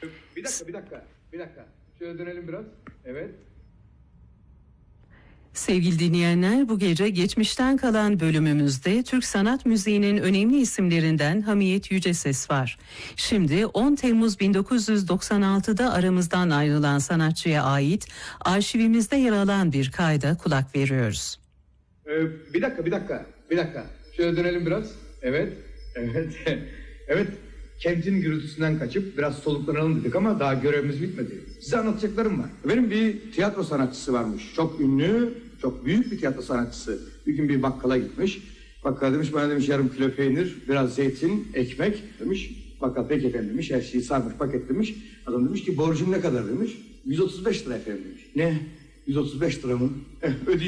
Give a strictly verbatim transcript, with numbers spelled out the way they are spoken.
Bir dakika, bir dakika, bir dakika. Şöyle dönelim biraz. Evet. Sevgili dinleyenler, bu gece geçmişten kalan bölümümüzde Türk sanat müziğinin önemli isimlerinden Hamiyet Yüceses var. Şimdi on Temmuz bin dokuz yüz doksan altıda aramızdan ayrılan sanatçıya ait arşivimizde yer alan bir kayda kulak veriyoruz. Ee, bir dakika, bir dakika, bir dakika. Şöyle dönelim biraz. Evet, evet, evet. Kentin gürültüsünden kaçıp biraz soluklanalım dedik ama daha görevimiz bitmedi. Size anlatacaklarım var. Benim bir tiyatro sanatçısı varmış. Çok ünlü, çok büyük bir tiyatro sanatçısı. Bir gün bir bakkala gitmiş. Bakkal demiş, bana demiş yarım kilo peynir, biraz zeytin, ekmek demiş. Bakkal peki efendim demiş, her şeyi sarmış, paketlemiş. Adam demiş ki borcum ne kadar demiş. yüz otuz beş lira efendim demiş. Ne? yüz otuz beş lira mı? Eh, ödeyeyim.